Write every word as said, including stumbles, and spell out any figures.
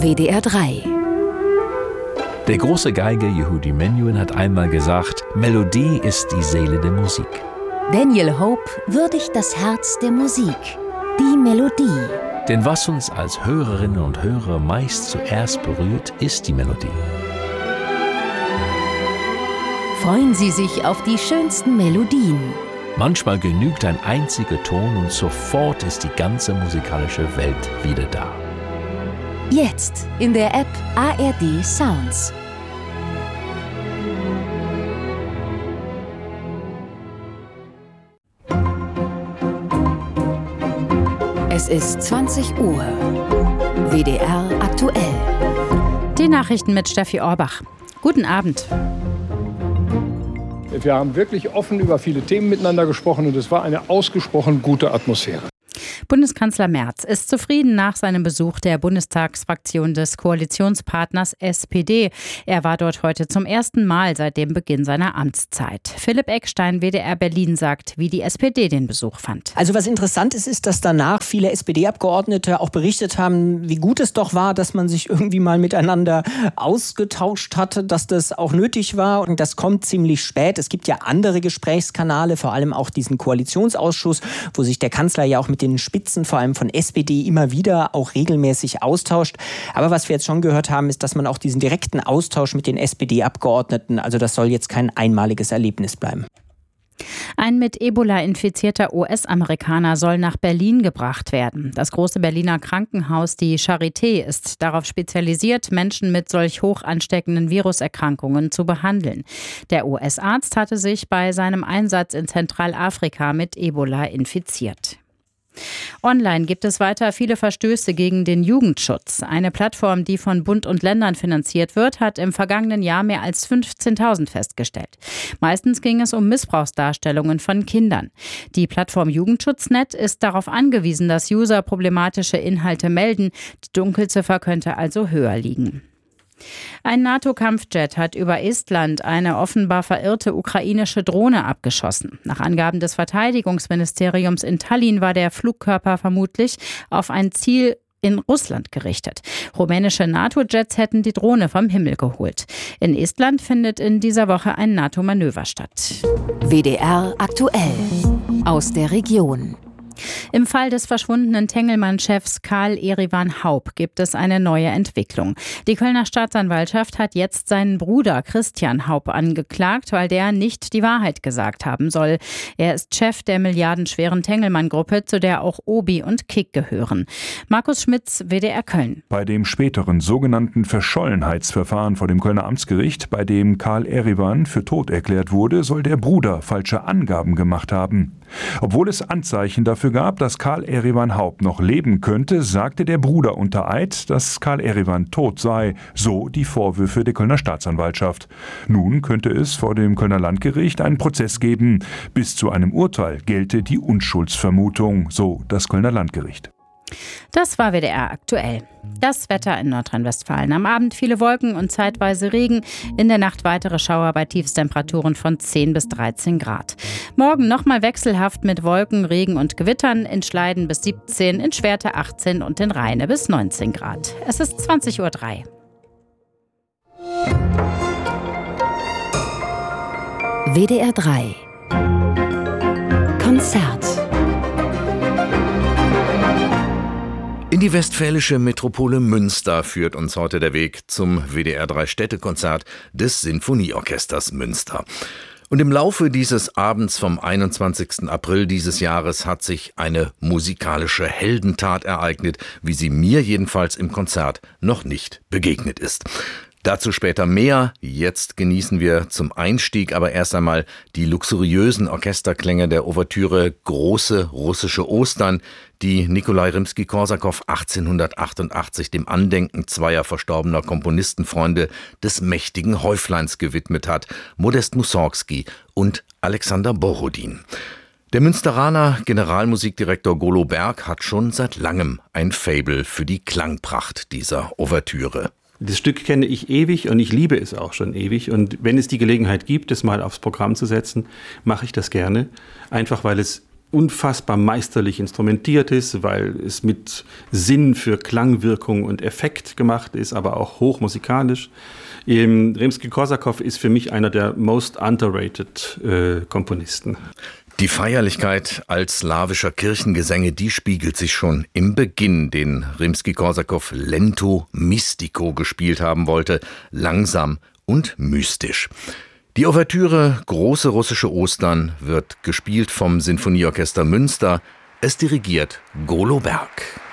W D R drei. Der große Geiger Yehudi Menuhin hat einmal gesagt, Melodie ist die Seele der Musik. Daniel Hope würdigt das Herz der Musik, die Melodie. Denn was uns als Hörerinnen und Hörer meist zuerst berührt, ist die Melodie. Freuen Sie sich auf die schönsten Melodien. Manchmal genügt ein einziger Ton und sofort ist die ganze musikalische Welt wieder da. Jetzt in der App A R D Sounds. Es ist zwanzig Uhr. W D R aktuell. Die Nachrichten mit Steffi Orbach. Guten Abend. Wir haben wirklich offen über viele Themen miteinander gesprochen und es war eine ausgesprochen gute Atmosphäre. Bundeskanzler Merz ist zufrieden nach seinem Besuch der Bundestagsfraktion des Koalitionspartners S P D. Er war dort heute zum ersten Mal seit dem Beginn seiner Amtszeit. Philipp Eckstein, W D R Berlin, sagt, wie die S P D den Besuch fand. Also was interessant ist, ist, dass danach viele S P D-Abgeordnete auch berichtet haben, wie gut es doch war, dass man sich irgendwie mal miteinander ausgetauscht hatte, dass das auch nötig war. Und das kommt ziemlich spät. Es gibt ja andere Gesprächskanäle, vor allem auch diesen Koalitionsausschuss, wo sich der Kanzler ja auch mit den Spitzen, vor allem von S P D, immer wieder auch regelmäßig austauscht. Aber was wir jetzt schon gehört haben, ist, dass man auch diesen direkten Austausch mit den S P D-Abgeordneten, also das soll jetzt kein einmaliges Erlebnis bleiben. Ein mit Ebola infizierter U S-Amerikaner soll nach Berlin gebracht werden. Das große Berliner Krankenhaus, die Charité, ist darauf spezialisiert, Menschen mit solch hoch ansteckenden Viruserkrankungen zu behandeln. Der U S-Arzt hatte sich bei seinem Einsatz in Zentralafrika mit Ebola infiziert. Online gibt es weiter viele Verstöße gegen den Jugendschutz. Eine Plattform, die von Bund und Ländern finanziert wird, hat im vergangenen Jahr mehr als fünfzehntausend festgestellt. Meistens ging es um Missbrauchsdarstellungen von Kindern. Die Plattform Jugendschutznet ist darauf angewiesen, dass User problematische Inhalte melden. Die Dunkelziffer könnte also höher liegen. Ein NATO-Kampfjet hat über Estland eine offenbar verirrte ukrainische Drohne abgeschossen. Nach Angaben des Verteidigungsministeriums in Tallinn war der Flugkörper vermutlich auf ein Ziel in Russland gerichtet. Rumänische NATO-Jets hätten die Drohne vom Himmel geholt. In Estland findet in dieser Woche ein NATO-Manöver statt. W D R aktuell. Aus der Region. Im Fall des verschwundenen Tengelmann-Chefs Karl Erivan Haup gibt es eine neue Entwicklung. Die Kölner Staatsanwaltschaft hat jetzt seinen Bruder Christian Haup angeklagt, weil der nicht die Wahrheit gesagt haben soll. Er ist Chef der milliardenschweren Tengelmann-Gruppe, zu der auch Obi und Kick gehören. Markus Schmitz, W D R Köln. Bei dem späteren sogenannten Verschollenheitsverfahren vor dem Kölner Amtsgericht, bei dem Karl Erivan für tot erklärt wurde, soll der Bruder falsche Angaben gemacht haben. Obwohl es Anzeichen dafür gab, dass Karl Erivan Haup noch leben könnte, sagte der Bruder unter Eid, dass Karl Erivan tot sei. So die Vorwürfe der Kölner Staatsanwaltschaft. Nun könnte es vor dem Kölner Landgericht einen Prozess geben. Bis zu einem Urteil gelte die Unschuldsvermutung, so das Kölner Landgericht. Das war W D R aktuell. Das Wetter in Nordrhein-Westfalen. Am Abend viele Wolken und zeitweise Regen. In der Nacht weitere Schauer bei Tiefstemperaturen von zehn bis dreizehn Grad. Morgen nochmal wechselhaft mit Wolken, Regen und Gewittern. In Schleiden bis siebzehn, in Schwerte achtzehn und in Rheine bis neunzehn Grad. Es ist zwanzig Uhr drei. W D R drei. Konzert. In die westfälische Metropole Münster führt uns heute der Weg zum W D R drei Städtekonzert des Sinfonieorchesters Münster. Und im Laufe dieses Abends vom einundzwanzigsten April dieses Jahres hat sich eine musikalische Heldentat ereignet, wie sie mir jedenfalls im Konzert noch nicht begegnet ist. Dazu später mehr. Jetzt genießen wir zum Einstieg aber erst einmal die luxuriösen Orchesterklänge der Ouvertüre Große russische Ostern, die Nikolai Rimski-Korsakow achtzehnhundertachtundachtzig dem Andenken zweier verstorbener Komponistenfreunde des mächtigen Häufleins gewidmet hat, Modest Mussorgsky und Alexander Borodin. Der Münsteraner Generalmusikdirektor Golo Berg hat schon seit langem ein Faible für die Klangpracht dieser Ouvertüre. Das Stück kenne ich ewig und ich liebe es auch schon ewig. Und wenn es die Gelegenheit gibt, es mal aufs Programm zu setzen, mache ich das gerne. Einfach weil es unfassbar meisterlich instrumentiert ist, weil es mit Sinn für Klangwirkung und Effekt gemacht ist, aber auch hochmusikalisch. Rimskij-Korsakow ist für mich einer der most underrated äh, Komponisten. Die Feierlichkeit als slawischer Kirchengesänge, die spiegelt sich schon im Beginn, den Rimskij-Korsakow lento mystico gespielt haben wollte, langsam und mystisch. Die Ouvertüre Große russische Ostern wird gespielt vom Sinfonieorchester Münster. Es dirigiert Golo Berg.